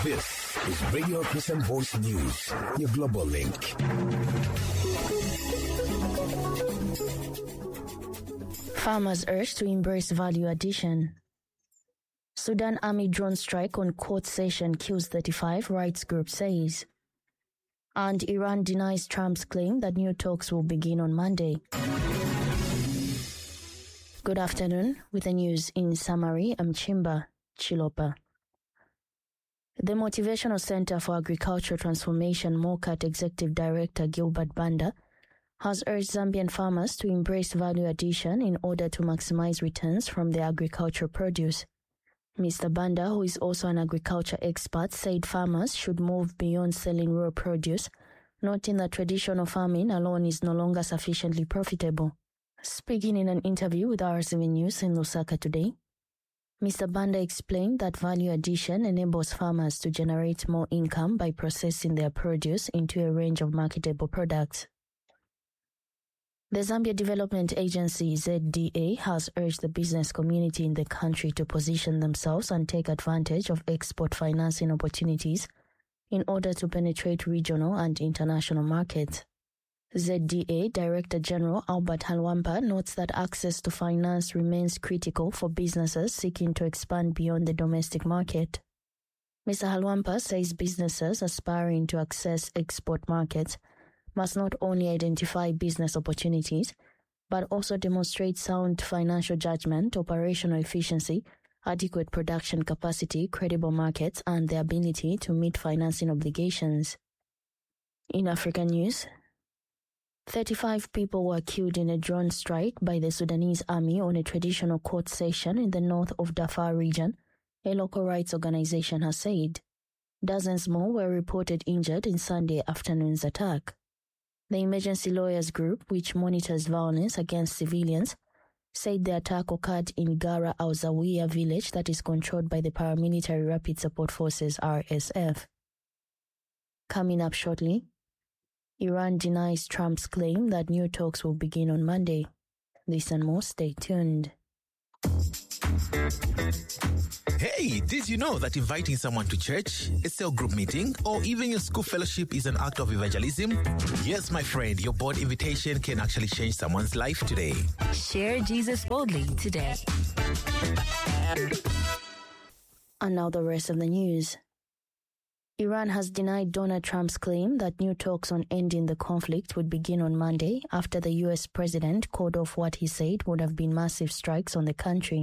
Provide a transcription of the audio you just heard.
This is Radio Christian Voice News, your global link. Farmers urged to embrace value addition. Sudan Army drone strike on court session kills 35, rights group says. And Iran denies Trump's claim that new talks will begin on Monday. Good afternoon. With the news in summary, I'm Chimba Chilopa. The Motivational Center for Agricultural Transformation MOCAT Executive Director Gilbert Banda has urged Zambian farmers to embrace value addition in order to maximize returns from their agricultural produce. Mr. Banda, who is also an agriculture expert, said farmers should move beyond selling raw produce, noting that traditional farming alone is no longer sufficiently profitable. Speaking in an interview with RCV News in Lusaka today, Mr. Banda explained that value addition enables farmers to generate more income by processing their produce into a range of marketable products. The Zambia Development Agency, ZDA, has urged the business community in the country to position themselves and take advantage of export financing opportunities in order to penetrate regional and international markets. ZDA Director General Albert Halwampa notes that access to finance remains critical for businesses seeking to expand beyond the domestic market. Mr. Halwampa says businesses aspiring to access export markets must not only identify business opportunities, but also demonstrate sound financial judgment, operational efficiency, adequate production capacity, credible markets, and the ability to meet financing obligations. In African news, 35 people were killed in a drone strike by the Sudanese army on a traditional court session in the north of Darfur region, a local rights organization has said. Dozens more were reported injured in Sunday afternoon's attack. The Emergency Lawyers Group, which monitors violence against civilians, said the attack occurred in Gara Al-Zawiya village that is controlled by the paramilitary Rapid Support Forces RSF. Coming up shortly, Iran denies Trump's claim that new talks will begin on Monday. This and more, stay tuned. Hey, did you know that inviting someone to church, a cell group meeting, or even your school fellowship is an act of evangelism? Yes, my friend, your bold invitation can actually change someone's life today. Share Jesus boldly today. And now the rest of the news. Iran has denied Donald Trump's claim that new talks on ending the conflict would begin on Monday after the U.S. president called off what he said would have been massive strikes on the country.